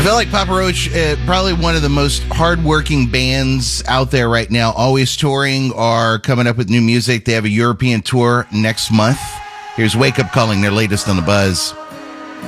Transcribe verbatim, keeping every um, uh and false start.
feel like Papa Roach, uh, probably one of the most hardworking bands out there right now, always touring or coming up with new music. They have a European tour next month. Here's Wake Up Calling, their latest on the Buzz.